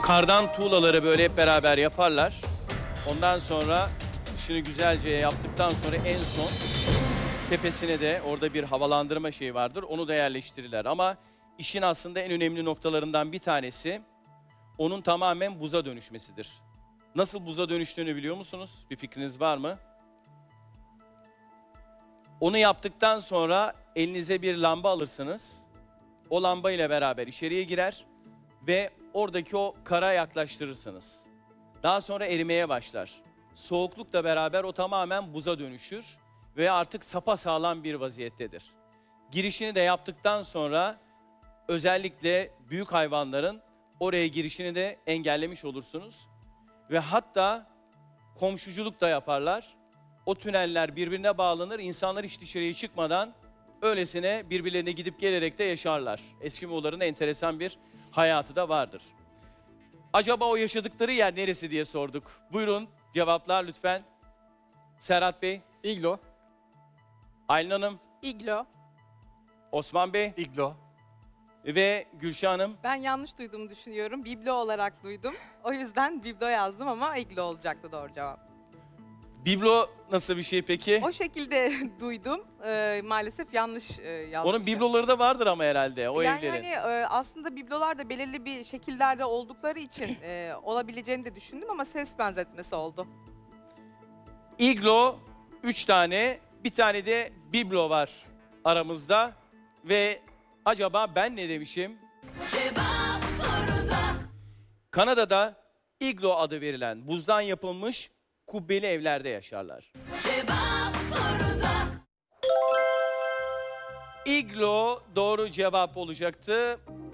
Kardan tuğlaları böyle hep beraber yaparlar. Ondan sonra işini güzelce yaptıktan sonra en son tepesine de orada bir havalandırma şeyi vardır. Onu da yerleştirirler. Ama işin aslında en önemli noktalarından bir tanesi onun tamamen buza dönüşmesidir. Nasıl buza dönüştüğünü biliyor musunuz? Bir fikriniz var mı? Onu yaptıktan sonra elinize bir lamba alırsınız. O lamba ile beraber içeriye girer ve oradaki o kara yaklaştırırsınız. Daha sonra erimeye başlar. Soğuklukla beraber o tamamen buza dönüşür ve artık sapasağlam bir vaziyettedir. Girişini de yaptıktan sonra özellikle büyük hayvanların oraya girişini de engellemiş olursunuz. Ve hatta komşuculuk da yaparlar. O tüneller birbirine bağlanır, insanlar hiç dışarıya çıkmadan öylesine birbirlerine gidip gelerek de yaşarlar. Eskimoğulların enteresan bir hayatı da vardır. Acaba o yaşadıkları yer neresi diye sorduk. Buyurun cevaplar lütfen. Serhat Bey, İglo. Aylin Hanım, İglo. Osman Bey İglo. ve Gülşah Hanım. Ben yanlış duyduğumu düşünüyorum. Biblo olarak duydum. O yüzden biblo yazdım ama iglo olacaktı doğru cevap. Biblo nasıl bir şey peki? O şekilde duydum. Maalesef yanlış yazdım. Onun bibloları da vardır ama herhalde o yani evlerin. hani aslında biblolar da belirli bir şekillerde oldukları için olabileceğini de düşündüm ama ses benzetmesi oldu. İglo 3 tane, bir tane de biblo var aramızda ve acaba ben ne demişim? Cevap soruda. Kanada'da iglo adı verilen buzdan yapılmış kubbeli evlerde yaşarlar. Cevap soruda. İglo doğru cevap olacaktı.